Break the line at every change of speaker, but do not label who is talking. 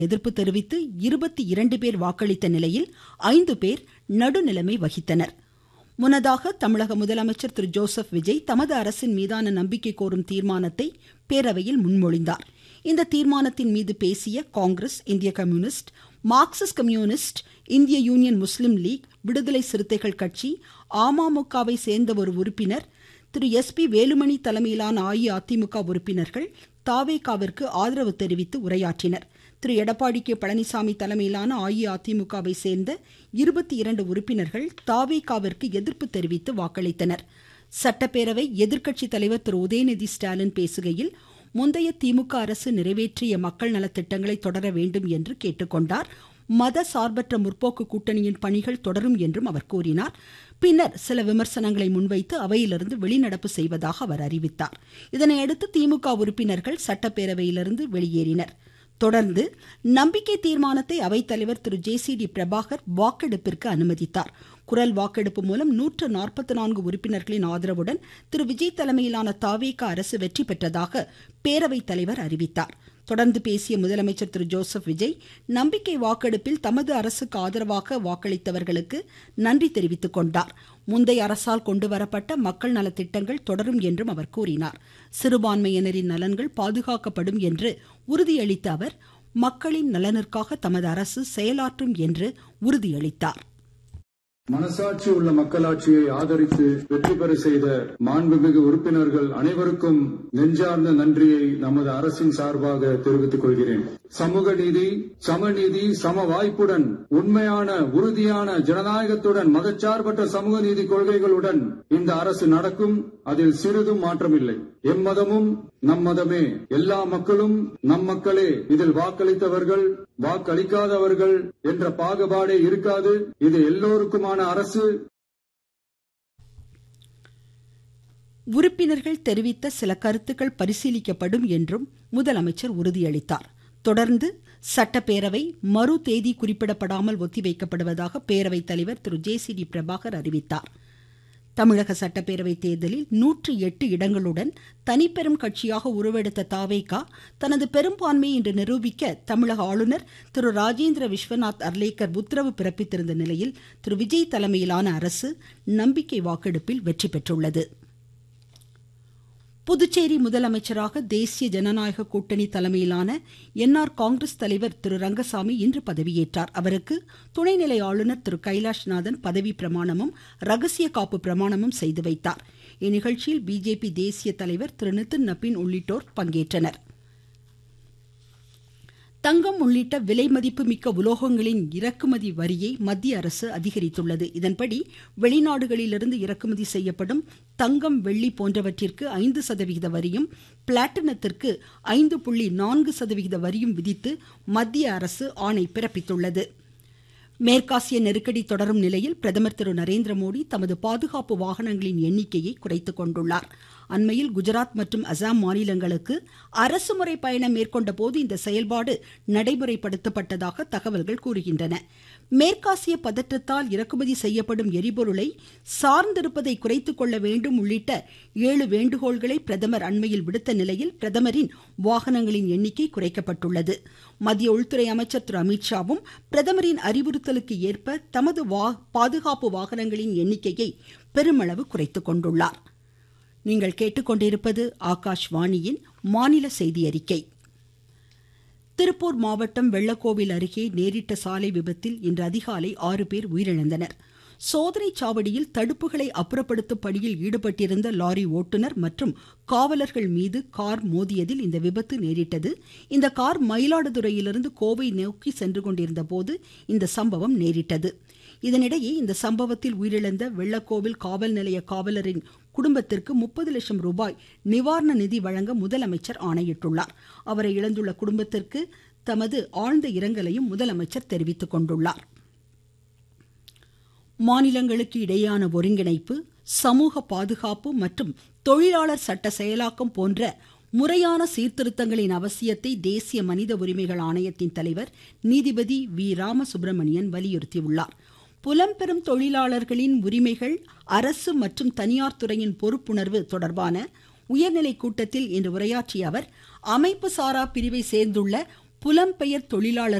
எதிர்ப்பு தெரிவித்து 22 பேர் வாக்களித்த நிலையில் 5 பேர் நடுநிலைமை வகித்தனர். முன்னதாக தமிழக முதலமைச்சர் திரு ஜோசப் விஜய் தமது அரசின் மீதான நம்பிக்கை கோரும் தீர்மானத்தை பேரவையில் முன்மொழிந்தார். இந்த தீர்மானத்தின் மீது பேசிய காங்கிரஸ், இந்திய கம்யூனிஸ்ட், மார்க்சிஸ்ட் கம்யூனிஸ்ட், இந்திய யூனியன் முஸ்லிம் லீக், விடுதலை சிறுத்தைகள் கட்சி, அமமுகவை சேர்ந்த ஒரு உறுப்பினர், திரு எஸ்.பி. வேலுமணி தலைமையிலான அஇஅதிமுக உறுப்பினர்கள் தாவேகாவிற்கு ஆதரவு தெரிவித்து உரையாற்றினர். திரு எடப்பாடி கே. பழனிசாமி தலைமையிலான அஇஅதிமுகவை சேர்ந்த 22 உறுப்பினர்கள் தாவேகாவிற்கு எதிர்ப்பு தெரிவித்து வாக்களித்தனர். சட்டப்பேரவை எதிர்க்கட்சி தலைவர் திரு உதயநிதி ஸ்டாலின் பேசுகையில், முந்தைய திமுக அரசு நிறைவேற்றிய மக்கள் நலத்திட்டங்களை தொடர வேண்டும் என்று கேட்டுக்கொண்டார். மத சார்பற்ற முற்போக்கு கூட்டணியின் பணிகள் தொடரும் என்றும் அவர் கூறினார். பின்னர் சில விமர்சனங்களை முன்வைத்து அவையிலிருந்து வெளிநடப்பு செய்வதாக அவர் அறிவித்தார். இதனையடுத்து திமுக உறுப்பினர்கள் சட்டப்பேரவையிலிருந்து வெளியேறினர். தொடர்ந்து நம்பிக்கை தீர்மானத்தை அவைத்தலைவர் திரு ஜே.சி.டி. பிரபாகர் வாக்கெடுப்பிற்கு அனுமதித்தார். குரல் வாக்கெடுப்பு மூலம் 144 உறுப்பினர்களின் ஆதரவுடன் திரு விஜய் தலைமையிலான தாவேகா அரசு வெற்றி பெற்றதாக பேரவைத் தலைவர் அறிவித்தார். தொடர்ந்து பேசிய முதலமைச்சர் திரு ஜோசப் விஜய், நம்பிக்கை வாக்கெடுப்பில் தமது அரசுக்கு ஆதரவாக வாக்களித்தவர்களுக்கு நன்றி தெரிவித்துக் கொண்டார். முந்தைய அரசால் கொண்டுவரப்பட்ட மக்கள் நலத்திட்டங்கள் தொடரும் என்றும் அவர் கூறினார். சிறுபான்மையினரின் நலன்கள் பாதுகாக்கப்படும் என்று உறுதியளித்த அவர், மக்களின் நலனிற்காக தமது அரசு செயலாற்றும் என்று உறுதியளித்தார்.
மனசாட்சி உள்ள மக்களாட்சியை ஆதரித்து வெற்றி பெற செய்த மாண்புமிகு உறுப்பினர்கள் அனைவருக்கும் நெஞ்சார்ந்த நன்றியை நமது அரசின் சார்பாக தெரிவித்துக் கொள்கிறேன். சமூக நீதி, சமநீதி, சம வாய்ப்புடன், உண்மையான உறுதியான ஜனநாயகத்துடன், மதச்சார்பற்ற சமூக நீதி கொள்கைகளுடன் இந்த அரசு நடக்கும். அதில் சிறிதும் மாற்றமில்லை. எம்மதமும் நம் மதமே, எல்லா மக்களும் நம் மக்களே, இதில் வாக்களித்தவர்கள் வாக்களிக்காதவர்கள் என்ற பாகுபாடே இருக்காது. இது எல்லோருக்குமான அரசு.
உறுப்பினர்கள் தெரிவித்த சில கருத்துக்கள் பரிசீலிக்கப்படும் என்றும் முதலமைச்சர் உறுதியளித்தார். தொடர்ந்து சட்டப்பேரவை மறு தேதி குறிப்பிடப்படாமல் ஒத்திவைக்கப்படுவதாக பேரவைத் தலைவர் திரு ஜே.சி.டி. பிரபாகர் அறிவித்தார். தமிழக சட்டப்பேரவை தேர்தலில் 108 இடங்களுடன் தனிப்பெரும் கட்சியாக உருவெடுத்த தாவேகா தனது பெரும்பான்மையை இன்று நிரூபிக்க தமிழக ஆளுநர் திரு ராஜேந்திர விஸ்வநாத் அர்லேக்கர் உத்தரவு பிறப்பித்திருந்த நிலையில் திரு விஜய் தலைமையிலான அரசு நம்பிக்கை வாக்கெடுப்பில் வெற்றி பெற்றுள்ளது. புதுச்சேரி முதலமைச்சராக தேசிய ஜனநாயக கூட்டணி தலைமையிலான என்ஆர் காங்கிரஸ் தலைவர் திரு ரங்கசாமி இன்று பதவியேற்றார். அவருக்கு துணைநிலை ஆளுநர் திரு கைலாஷ்நாதன் பதவி பிரமாணமும் ரகசிய காப்பு பிரமாணமும் செய்து வைத்தார். இந்நிகழ்ச்சியில் பிஜேபி தேசிய தலைவர் திரு நிதின் நபீன் உள்ளிட்டோர் பங்கேற்றனர். தங்கம் உள்ளிட்ட விலை மதிப்பு மிக்க உலோகங்களின் இறக்குமதி வரியை மத்திய அரசு அதிகரித்துள்ளது. இதன்படி வெளிநாடுகளிலிருந்து இறக்குமதி செய்யப்படும் தங்கம், வெள்ளி போன்றவற்றிற்கு 5% வரியும், பிளாட்டினத்திற்கு 5.4% வரியும் விதித்து மத்திய அரசு ஆணை பிறப்பித்துள்ளது. மேற்காசிய நெருக்கடி தொடரும் நிலையில் பிரதமர் திரு நரேந்திர மோடி தமது பாதுகாப்பு வாகனங்களின் எண்ணிக்கையை குறைத்துக் கொண்டுள்ளார். அண்மையில் குஜராத் மற்றும் அசாம் மாநிலங்களுக்கு அரசுமுறை பயணம் மேற்கொண்ட போது இந்த செயல்பாடு நடைமுறைப்படுத்தப்பட்டதாக தகவல்கள் கூறுகின்றன. மேற்காசிய பதற்றத்தால் இறக்குமதி செய்யப்படும் எரிபொருளை சார்ந்திருப்பதை குறைத்துக் கொள்ள வேண்டும் உள்ளிட்ட 7 வேண்டுகோள்களை பிரதமர் அண்மையில் விடுத்த நிலையில் பிரதமரின் வாகனங்களின் எண்ணிக்கை குறைக்கப்பட்டுள்ளது. மத்திய உள்துறை அமைச்சர் திரு அமித்ஷாவும் பிரதமரின் அறிவுறுத்தலுக்கு ஏற்ப தமது பாதுகாப்பு வாகனங்களின் எண்ணிக்கையை பெருமளவு குறைத்துக் கொண்டுள்ளார். நீங்கள் கேட்டுக்கொண்டிருப்பது ஆகாஷ்வாணியின் மாநில செய்தி அறிக்கை. திருப்பூர் மாவட்டம் வெள்ளக்கோவில் அருகே நேரிட்ட சாலை விபத்தில் இன்று அதிகாலை 6 பேர் உயிரிழந்தனர். சோதனை சாவடியில் தடுப்புகளை அப்புறப்படுத்தும் பணியில் ஈடுபட்டிருந்த லாரி ஓட்டுநர் மற்றும் காவலர்கள் மீது கார் மோதியதில் இந்த விபத்து நேரிட்டது. இந்த கார் மயிலாடுதுறையிலிருந்து கோவை நோக்கி சென்று கொண்டிருந்த போது இந்த சம்பவம் நேரிட்டது. இதனிடையே இந்த சம்பவத்தில் உயிரிழந்த வெள்ளக்கோவில் காவல் நிலைய காவலரின் குடும்பத்திற்கு 30 லட்சம் ரூபாய் நிவாரண நிதி வழங்க முதலமைச்சர் ஆணையிட்டுள்ளார். அவரை இழந்துள்ள குடும்பத்திற்கு தமது ஆழ்ந்த இரங்கலையும் முதலமைச்சர் தெரிவித்துக் கொண்டுள்ளார். மாநிலங்களுக்கு இடையேயான ஒருங்கிணைப்பு, சமூக பாதுகாப்பு மற்றும் தொழிலாளர் சட்ட செயலாக்கம் போன்ற முறையான சீர்திருத்தங்களின் அவசியத்தை தேசிய மனித உரிமைகள் ஆணையத்தின் தலைவர் நீதிபதி வி. ராமசுப்ரமணியன் வலியுறுத்தியுள்ளார். புலம்பெறும் தொழிலாளர்களின் உரிமைகள், அரசு மற்றும் தனியார் துறையின் பொறுப்புணர்வு தொடர்பான உயர்நிலை கூட்டத்தில் இன்று உரையாற்றிய அவர், அமைப்பு சாரா பிரிவை சேர்ந்துள்ள புலம்பெயர் தொழிலாளர்